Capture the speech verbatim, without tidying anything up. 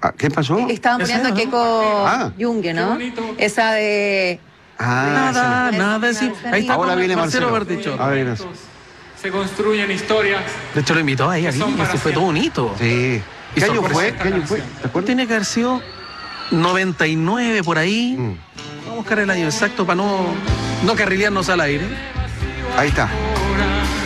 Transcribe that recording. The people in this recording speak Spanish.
Ah, ¿qué pasó? Estaban Esa poniendo es, ¿no? Keiko Ah. Junge, ¿no? Qué bonito. Esa de... Ah, Nada, sí. nada, de sí. Ahí está Ahora viene Marcelo Marcelo. Bertichotto. A ver, Se construyen historias. De hecho, lo invitó ahí a Que son Viña, para ese fue todo un siempre. hito. sí. ¿Qué Y año sorpresa fue? esta ¿Qué año fue? canción. ¿Te ¿Cuál acuerdas? tiene que haber sido? noventa y nueve por ahí. Mm. Vamos a buscar el año exacto para no, no carrilearnos al aire. Ahí está.